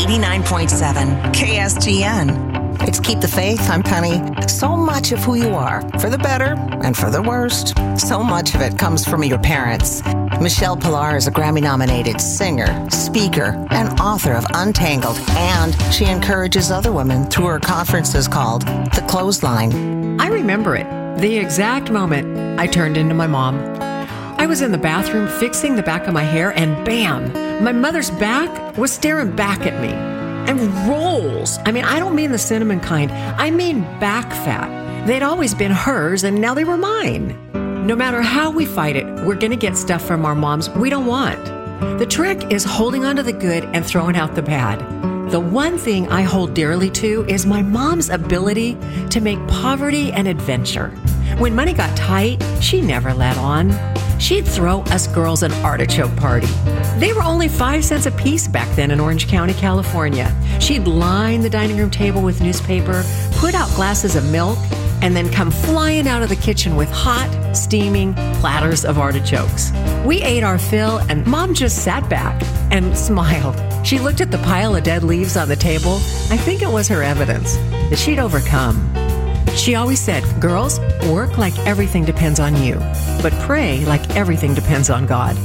89.7 KSGN. It's Keep the Faith. I'm Penny. So much of who you are, for the better and for the worst, so much of it comes from your parents. Michelle Pilar is a Grammy-nominated singer, speaker, and author of Untangled, and she encourages other women through her conferences called The Clothesline. I remember it, the exact moment I turned into my mom. I was in the bathroom fixing the back of my hair, and bam, my mother's back was staring back at me. And rolls. I mean, I don't mean the cinnamon kind. I mean back fat. They'd always been hers, and now they were mine. No matter how we fight it, we're going to get stuff from our moms we don't want. The trick is holding on to the good and throwing out the bad. The one thing I hold dearly to is my mom's ability to make poverty an adventure. When money got tight, she never let on. She'd throw us girls an artichoke party. They were only 5 cents a piece back then in Orange County, California. She'd line the dining room table with newspaper, put out glasses of milk, and then come flying out of the kitchen with hot, steaming platters of artichokes. We ate our fill, and Mom just sat back and smiled. She looked at the pile of dead leaves on the table. I think it was her evidence that she'd overcome. She always said, girls, work like everything depends on you, but pray like everything depends on God.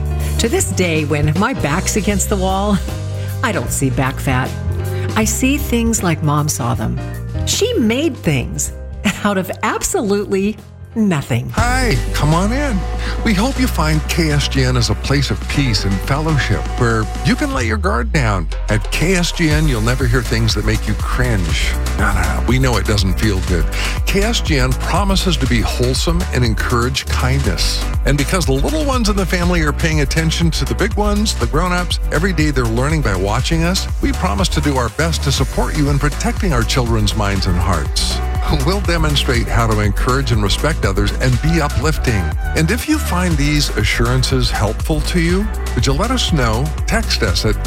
To this day, when my back's against the wall, I don't see back fat. I see things like Mom saw them. She made things out of absolutely nothing. Hi, come on in. We hope you find KSGN as a place of peace and fellowship where you can let your guard down. At KSGN, you'll never hear things that make you cringe. No. We know it doesn't feel good. KSGN promises to be wholesome and encourage kindness. And because the little ones in the family are paying attention to the big ones, the grown-ups, every day they're learning by watching us, we promise to do our best to support you in protecting our children's minds and hearts. We'll demonstrate how to encourage and respect others and be uplifting. And if you find these assurances helpful to you, would you let us know? Text us at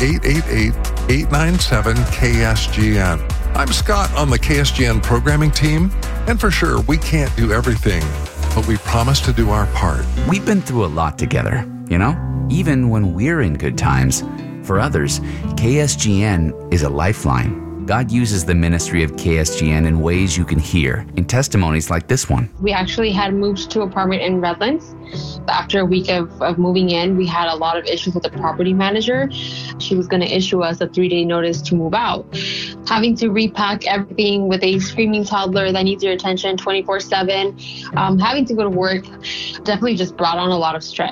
888-897-KSGN. I'm Scott on the KSGN programming team, and for sure, we can't do everything, but we promise to do our part. We've been through a lot together, you know? Even when we're in good times. For others, KSGN is a lifeline. God uses the ministry of KSGN in ways you can hear in testimonies like this one. We actually had moved to an apartment in Redlands. After a week of moving in, we had a lot of issues with the property manager. She was going to issue us a 3-day notice to move out. Having to repack everything with a screaming toddler that needs your attention 24/7, having to go to work definitely just brought on a lot of stress.